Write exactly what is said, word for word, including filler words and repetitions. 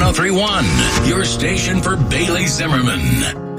one oh three point one, your station for Bailey Zimmerman.